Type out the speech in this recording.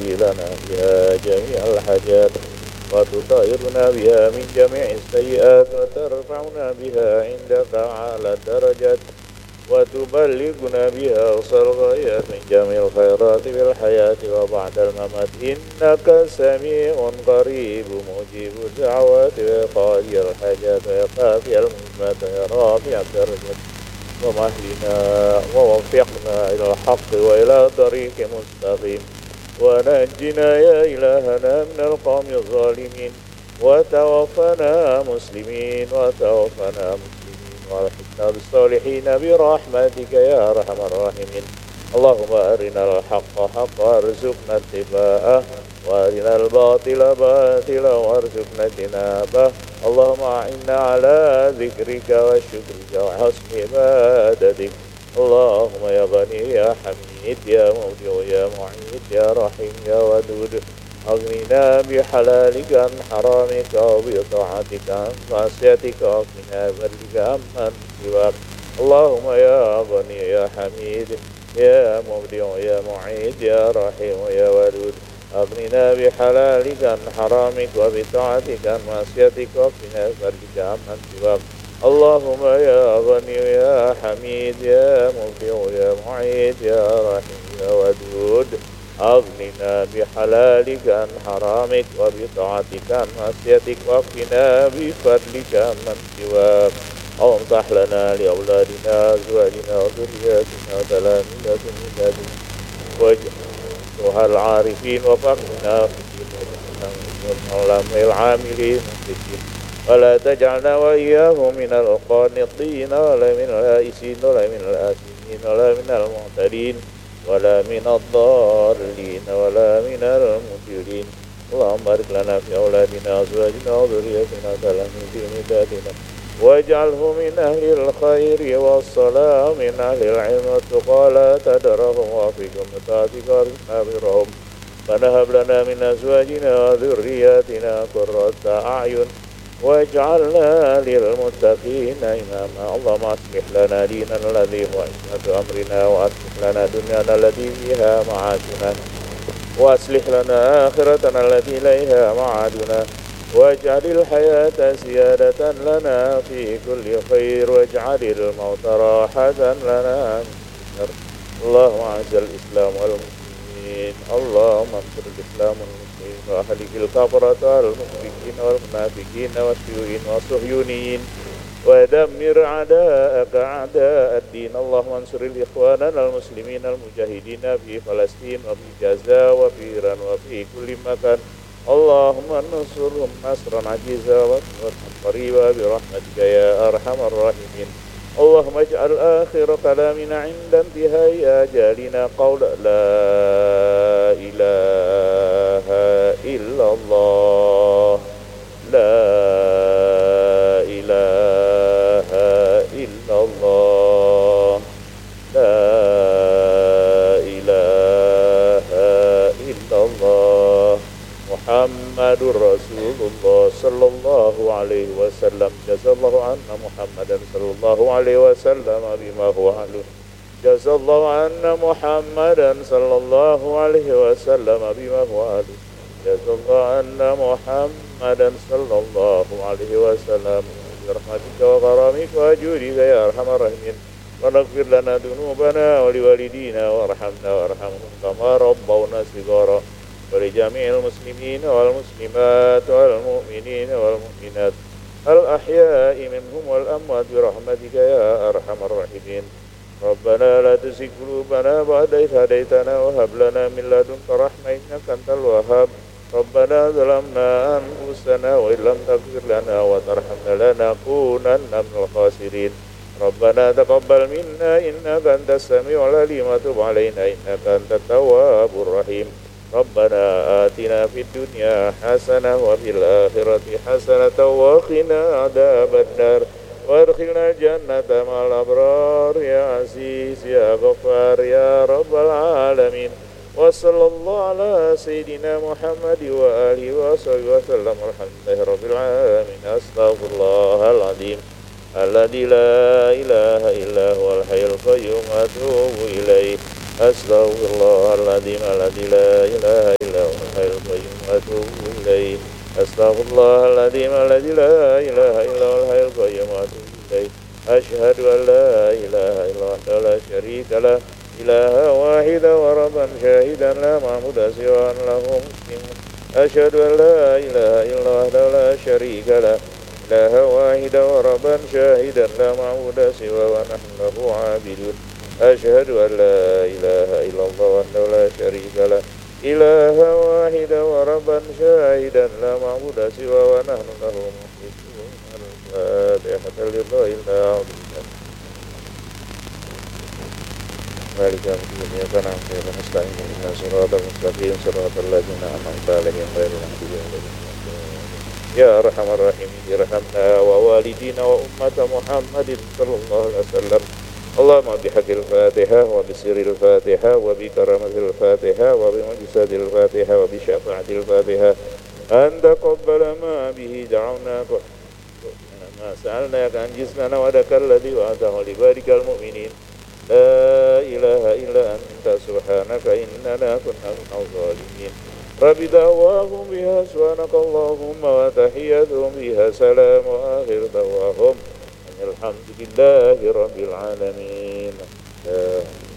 تقضي لنا بها جميع الحاجات وتطهرنا بها من جميع السيئات وترفعنا بها عندك أعلى الدرجات وتبلغنا بها أقصى الغايات من جميع الخيرات في الحياة وبعد الممات إنك سميع قريب مجيب الدعوات وقاضي الحاجات وقافي المهمات ورافع الدرجات ومهلنا ووفقنا إلى الحق وإلى طريق مستقيم ونجنا يا إلهنا من القوم الظالمين وتوفنا مسلمين والحقنا بالصالحين برحمتك يا أرحم الراحمين. اللهم أرنا الحق حقا وارزقنا اتباعه وأرنا الباطل باطلا وارزقنا اجتنابه. اللهم أعنا على ذكرك وشكرك وحسن عبادتك. اللهم يا غني يا حميد يا مبدع يا معيد يا رحيم يا ودود أغننا بحلالك عن حرامك وبطاعتك عن معصيتك وقنا برك عمن سواك. اللهم يا غني يا حميد يا مبدع يا معيد يا رحيم يا ودود أغننا بحلالك عن حرامك وبطاعتك عن معصيتك وقنا برك عمن سواك. اللهم يا غني يا حميد يا مبدع يا معيد يا رحيم يا ودود أغننا بحلالك عن حرامك وبطاعتك عن معصيتك وقنا بفضلك عمن سواك. اللهم امسح لنا لأولادنا أزواجنا وذرياتنا تلاميذنا من لدنك واجعلها العارفين وفقنا في الدين والعلماء العاملين في الدين ولا تجعلنا وإياهم من القانطين ولا من الآيسين ولا من الآثمين ولا من المعتدين ولا من الضالين ولا من المضلين. اللهم بارك لنا في أولادنا وأزواجنا وذريتنا تلاميذنا واجعله من أهل الخير والصلاة من أهل العلم والتقى لا تدرهم وفيكم بطاعتك وارزقنا برهم. فنهب لنا من أزواجنا وذرياتنا قرة أعين واجعلنا للمتقين إماما. اللهم أصلح لنا ديننا الذي هو عصمة أمرنا وأصلح لنا دنيانا التي فيها معاشنا وأصلح لنا آخرتنا التي إليها معادنا واجعل الحياة زيادة لنا في كل خير واجعل الموت راحة لنا من شر. اللهم أعز الإسلام والمسلمين. اللهم انصر الإسلام والمسلمين وأهلك الكفرة والمشركين والمنافقين والشيوعيين والصهيونيين ودمر أعداءك أعداء الدين. اللهم انصر الإخوان المسلمين المجاهدين في فلسطين وفي غزة وفي إيران وفي كل مكان. اللهم انصرهم نصرا عزيزا ونصرا قريبا برحمتك يا أرحم الراحمين. اللهم اجعل آخر كلامنا عند انتهاء آجالنا قول لا إله إلا الله لا إله إلا الله لا إله إلا الله محمد رسول الله صلى الله عليه وسلم. جزا الله عنا محمدا صلى الله عليه وسلم بما هو أهله. جزا الله عنا محمدا صلى الله عليه وسلم بما هو أهله. جزا الله عنا محمدا صلى الله عليه وسلم برحمتك وكرمك وجودك يا أرحم الراحمين. ونغفر لنا ذنوبنا ولوالدينا وارحمنا وارحمهم كما ربونا صغارا ولجميع المسلمين والمسلمات والمؤمنين والمؤمنات الأحياء منهم والأموات برحمتك يا أرحم الراحمين. ربنا لا تزغ قلوبنا بعد إذ هديتنا وهب لنا من لدنك رحمة إنك أنت الوهاب. ربنا ظلمنا أنفسنا وإن لم تغفر لنا وترحمنا لنكونن من الخاسرين. ربنا تقبل منا إنك أنت السميع العليم وتب علينا إنك أنت التواب الرحيم. ربنا آتنا في الدنيا حسنة وفي الآخرة حسنة وقنا عذاب النار وادخلنا الجنة مع الأبرار يا عزيز يا غفار يا رب العالمين. وصلى الله على سيدنا محمد وآله وصحبه وسلم. الحمد لله رب العالمين. أستغفر الله العظيم الذي لا إله إلا هو الحي القيوم وأتوب إليه. أستغفر الله العظيم الذي لا إله إلا أستغفر الله العظيم الذي لا إله إلا هو الحي القيوم وأتوب إليه أشهد أن لا إله إلا الله وحده لا شريك له إله واحدا وربا شاهدا لا معبود سواه له مسلم أشهد أن لا إله إلا الله وحده لا شريك له إله واحدا وربا شاهدا لا معبود سواه ونحن له عابدون أشهد أن لا إله إلا الله وحده لا شريك له إله واحدا وربا شاهدا لا معبود سواه ونحن له مخلصون الفاتحة لله العظيم مالك يوم الدين إياك نعبد وإياك نستعين اهدنا الصراط المستقيم صراط الذين أنعمت عليهم غير المغضوب عليهم يا أرحم الراحمين ارحمنا ووالدينا وأمة محمد صلى الله عليه وسلم اللهم بحق الفاتحة وبسر الفاتحة وبكرامة الفاتحة وبمعجزات الفاتحة وبشفاعة الفاتحة أن تقبل ما به دعوناك ما سألناك عن جسمنا ودك الذي وعده لبارك المؤمنين لا إله إلا أنت سبحانك إننا كنا من الظالمين رب دعواهم بها سبحانك اللهم وتحيتهم بها سلام وآخر دعواهم الحمد لله رب العالمين.